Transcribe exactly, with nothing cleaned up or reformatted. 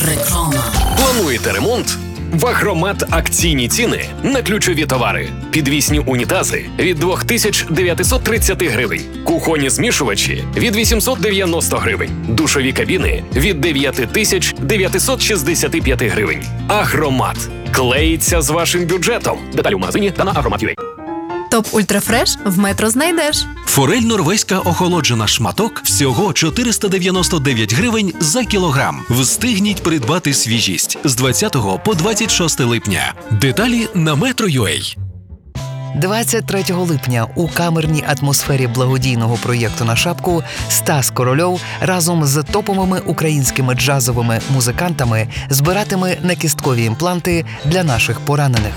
Реклама. Плануєте ремонт? В Агромат акційні ціни на ключові товари. Підвісні унітази від дві тисячі дев'ятсот тридцять гривень. Кухонні змішувачі від вісімсот дев'яносто гривень. Душові кабіни від дев'ять тисяч дев'ятсот шістдесят п'ять гривень. Агромат. Клеїться з вашим бюджетом. Деталі у магазині та на агромат.ua. Топ Ультрафреш в Метро знайдеш. Форель норвезька охолоджена шматок всього чотириста дев'яносто дев'ять гривень за кілограм. Встигніть придбати свіжість з двадцятого по двадцять шосте липня. Деталі на Metro.ua. двадцять третього липня у камерній атмосфері благодійного проєкту «На шапку» Стас Корольов разом з топовими українськими джазовими музикантами збиратиме некісткові імпланти для наших поранених.